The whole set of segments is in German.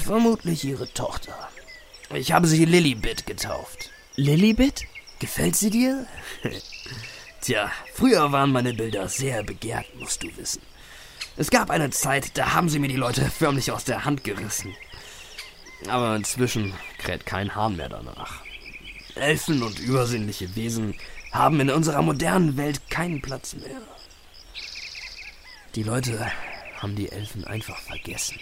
Vermutlich ihre Tochter. Ich habe sie Lilibet getauft. Lilibet? Gefällt sie dir? Tja, früher waren meine Bilder sehr begehrt, musst du wissen. Es gab eine Zeit, da haben sie mir die Leute förmlich aus der Hand gerissen. Aber inzwischen kräht kein Hahn mehr danach. Elfen und übersinnliche Wesen haben in unserer modernen Welt keinen Platz mehr. Die Leute haben die Elfen einfach vergessen.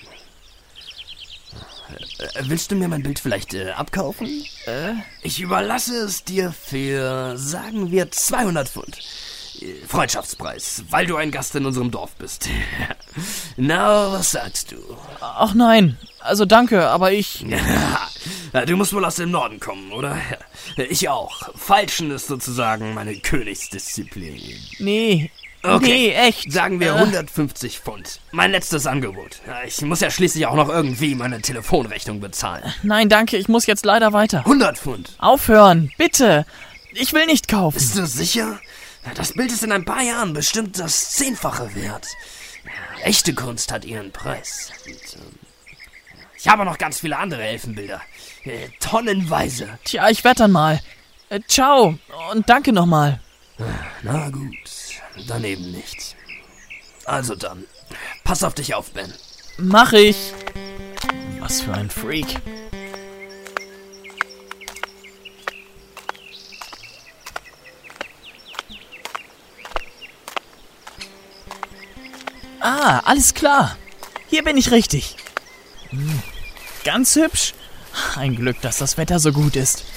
Willst du mir mein Bild vielleicht abkaufen? Ich überlasse es dir für, sagen wir, 200 Pfund. Freundschaftspreis, weil du ein Gast in unserem Dorf bist. Na, was sagst du? Ach nein, also danke, aber ich... Du musst wohl aus dem Norden kommen, oder? Ich auch. Falschen ist sozusagen meine Königsdisziplin. Nee, okay. Nee, echt. Sagen wir 150 Pfund. Mein letztes Angebot. Ich muss ja schließlich auch noch irgendwie meine Telefonrechnung bezahlen. Nein, danke, ich muss jetzt leider weiter. 100 Pfund. Aufhören, bitte. Ich will nicht kaufen. Bist du sicher? Das Bild ist in ein paar Jahren bestimmt das 10-fache wert. Echte Kunst hat ihren Preis. Und, ich habe noch ganz viele andere Elfenbilder. Tonnenweise. Tja, ich werd dann mal. Ciao und danke nochmal. Na gut, dann eben nicht. Also dann, pass auf dich auf, Ben. Mach ich. Was für ein Freak. Ah, alles klar. Hier bin ich richtig. Ganz hübsch. Ein Glück, dass das Wetter so gut ist.